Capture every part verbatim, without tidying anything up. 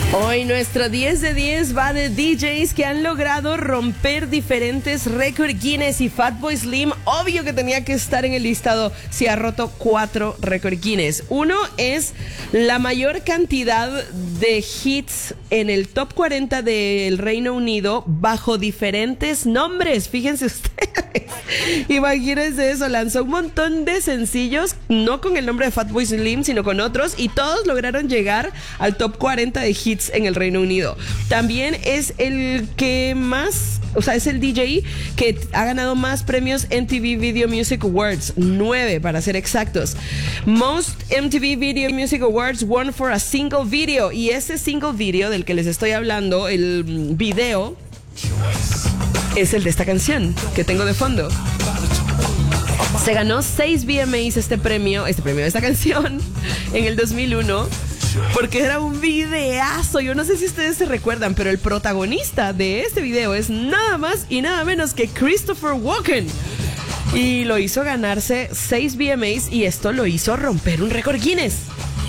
Hoy nuestro diez de diez va de D Js que han logrado romper diferentes récords Guinness, y Fatboy Slim, obvio que tenía que estar en el listado si ha roto cuatro récords Guinness. Uno es la mayor cantidad de hits en el top cuarenta del Reino Unido bajo diferentes nombres. Fíjense ustedes, imagínense eso, lanzó un montón de sencillos, no con el nombre de Fatboy Slim, sino con otros, y todos lograron llegar al top cuarenta de hits en el Reino Unido. También es el que más, o sea, es el D J que ha ganado más premios M T V Video Music Awards, nueve para ser exactos. Most M T V Video Music Awards won for a single video, y ese single video del que les estoy hablando, el video, es el de esta canción que tengo de fondo. Se ganó seis V M As este premio, este premio de esta canción en el dos mil uno, porque era un videazo. Yo no sé si ustedes se recuerdan, pero el protagonista de este video es nada más y nada menos que Christopher Walken. Y lo hizo ganarse seis V M As, y esto lo hizo romper un récord Guinness.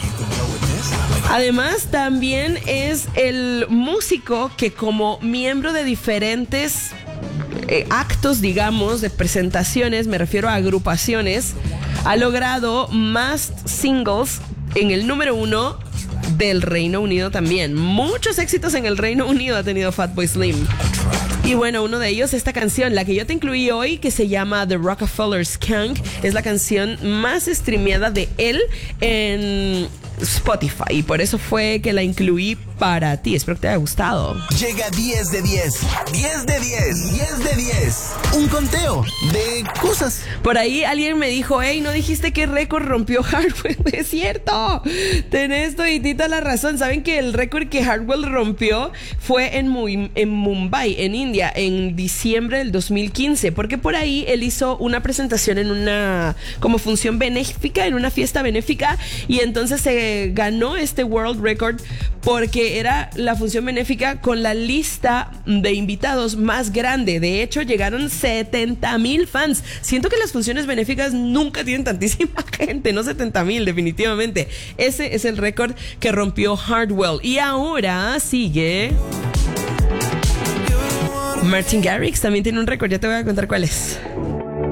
Además, también es el músico que, como miembro de diferentes eh, actos, digamos, de presentaciones, me refiero a agrupaciones, ha logrado más singles en el número uno del Reino Unido también. Muchos éxitos en el Reino Unido ha tenido Fatboy Slim. Y bueno, uno de ellos, esta canción, la que yo te incluí hoy, que se llama The Rockefeller Skank, es la canción más streameada de él en Spotify, y por eso fue que la incluí para ti. Espero que te haya gustado. Llega diez de diez, diez de diez, diez de diez. Un conteo de cosas. Por ahí alguien me dijo: hey, ¿no dijiste qué récord rompió Hardwell? Es cierto, tenés toditita la razón. Saben que el récord que Hardwell rompió fue en, Muy, en Mumbai, en India, en diciembre del dos mil quince, porque por ahí él hizo una presentación en una como función benéfica, en una fiesta benéfica, y entonces se ganó este World Record porque era la función benéfica con la lista de invitados más grande. De hecho, llegaron setenta mil fans. Siento que las funciones benéficas nunca tienen tantísima gente, no setenta mil, definitivamente. Ese es el récord que rompió Hardwell. Y ahora sigue Martin Garrix, también tiene un récord, ya te voy a contar cuál es.